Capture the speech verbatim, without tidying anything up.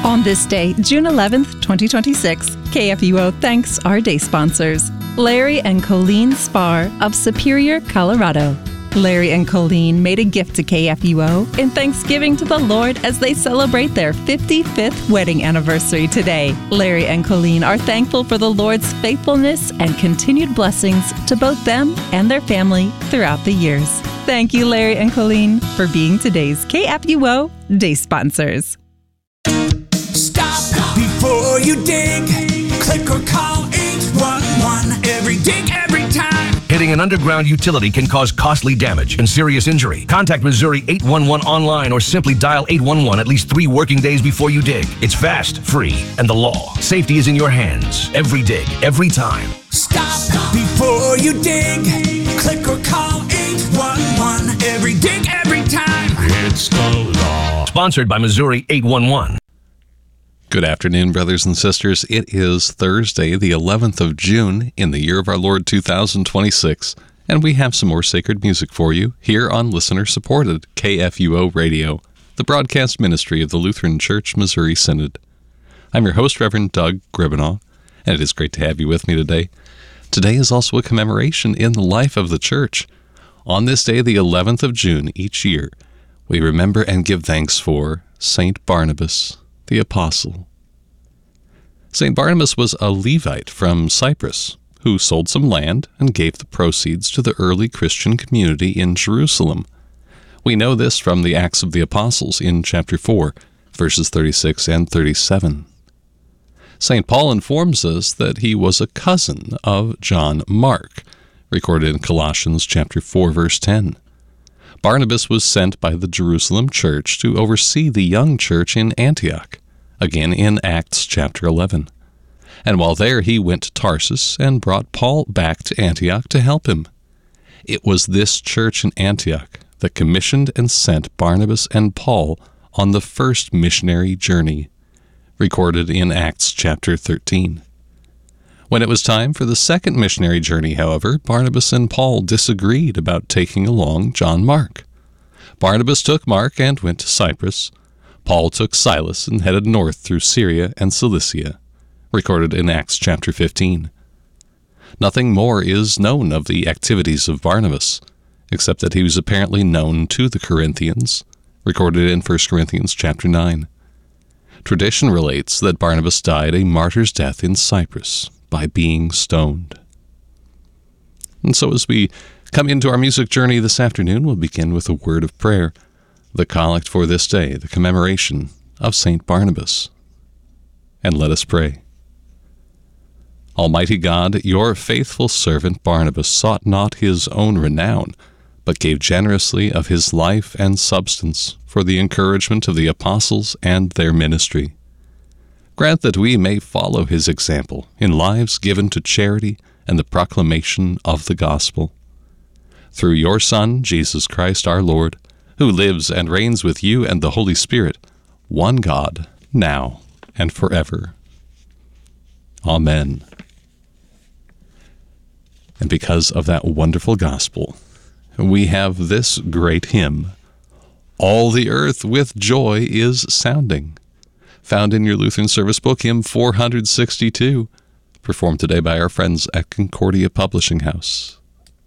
On this day, June eleventh, twenty twenty-six, K F U O thanks our day sponsors, Larry and Colleen Spar of Superior, Colorado. Larry and Colleen made a gift to K F U O in thanksgiving to the Lord as they celebrate their fifty-fifth wedding anniversary today. Larry and Colleen are thankful for the Lord's faithfulness and continued blessings to both them and their family throughout the years. Thank you, Larry and Colleen, for being today's K F U O Day sponsors. Stop before you dig. Click or call eight one one. Every dig, every time. Hitting an underground utility can cause costly damage and serious injury. Contact Missouri eight one one online or simply dial eight one one at least three working days before you dig. It's fast, free, and the law. Safety is in your hands. Every dig, every time. Stop before you dig. Click or call eight one one. Every dig, every time. It's the law. Sponsored by Missouri eight one one. Good afternoon, brothers and sisters. It is Thursday, the eleventh of June, in the year of our Lord two thousand twenty-six, and we have some more sacred music for you here on listener-supported K F U O Radio, the broadcast ministry of the Lutheran Church Missouri Synod. I'm your host, Reverend Doug Gribanaw, and it is great to have you with me today. Today is also a commemoration in the life of the Church. On this day, the eleventh of June each year, we remember and give thanks for Saint Barnabas, the Apostle. Saint Barnabas was a Levite from Cyprus who sold some land and gave the proceeds to the early Christian community in Jerusalem. We know this from the Acts of the Apostles in chapter four, verses thirty-six and thirty-seven. Saint Paul informs us that he was a cousin of John Mark, recorded in Colossians chapter four, verse ten. Barnabas was sent by the Jerusalem church to oversee the young church in Antioch, again in Acts chapter eleven. And while there, he went to Tarsus and brought Paul back to Antioch to help him. It was this church in Antioch that commissioned and sent Barnabas and Paul on the first missionary journey, recorded in Acts chapter thirteen. When it was time for the second missionary journey, however, Barnabas and Paul disagreed about taking along John Mark. Barnabas took Mark and went to Cyprus. Paul took Silas and headed north through Syria and Cilicia, recorded in Acts chapter fifteen. Nothing more is known of the activities of Barnabas, except that he was apparently known to the Corinthians, recorded in First Corinthians chapter nine. Tradition relates that Barnabas died a martyr's death in Cyprus by being stoned. And so as we come into our music journey this afternoon, we'll begin with a word of prayer, the collect for this day, the commemoration of Saint Barnabas. And let us pray. Almighty God, your faithful servant Barnabas sought not his own renown, but gave generously of his life and substance for the encouragement of the apostles and their ministry. Grant that we may follow his example in lives given to charity and the proclamation of the gospel. Through your Son, Jesus Christ our Lord, who lives and reigns with you and the Holy Spirit, one God, now and forever. Amen. And because of that wonderful gospel, we have this great hymn, All the Earth with Joy is Sounding, found in your Lutheran Service Book, hymn four sixty-two, performed today by our friends at Concordia Publishing House.